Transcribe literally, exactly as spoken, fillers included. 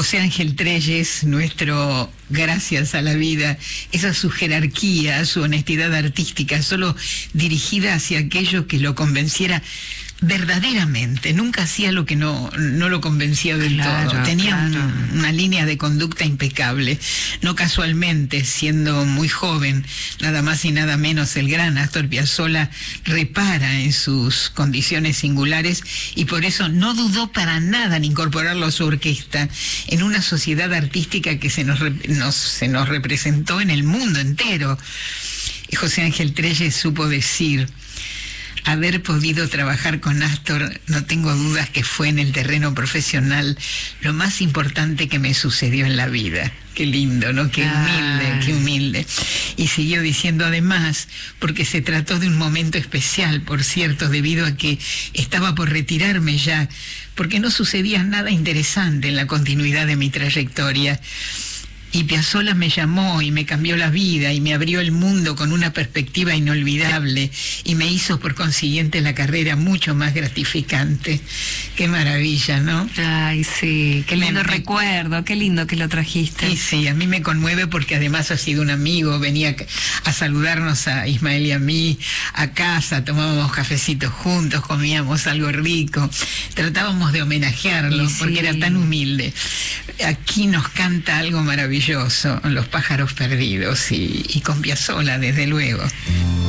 José Ángel Trelles, nuestro gracias a la vida, esa su jerarquía, su honestidad artística, solo dirigida hacia aquellos que lo convenciera verdaderamente, nunca hacía lo que no, no lo convencía del Claro, todo, tenía claro. un- una línea de conducta impecable, no casualmente, siendo muy joven, nada más y nada menos el gran Astor Piazzolla repara en sus condiciones singulares y por eso no dudó para nada en incorporarlo a su orquesta en una sociedad artística que se nos, rep- nos, se nos representó en el mundo entero. Y José Ángel Trelles supo decir: haber podido trabajar con Astor, no tengo dudas que fue en el terreno profesional lo más importante que me sucedió en la vida. Qué lindo, ¿no? Qué humilde, Ay. qué humilde. Y siguió diciendo además, porque se trató de un momento especial, por cierto, debido a que estaba por retirarme ya, porque no sucedía nada interesante en la continuidad de mi trayectoria. Y Piazzolla me llamó y me cambió la vida y me abrió el mundo con una perspectiva inolvidable y me hizo por consiguiente la carrera mucho más gratificante. Qué maravilla, ¿no? Ay, sí, qué lindo Me- me- recuerdo, qué lindo que lo trajiste. Sí, sí, a mí me conmueve porque además ha sido un amigo, venía a saludarnos a Ismael y a mí a casa, tomábamos cafecitos juntos, comíamos algo rico, tratábamos de homenajearlo Y sí. porque era tan humilde. Aquí nos canta algo maravilloso, Los pájaros perdidos, y, y con Piazzolla, desde luego.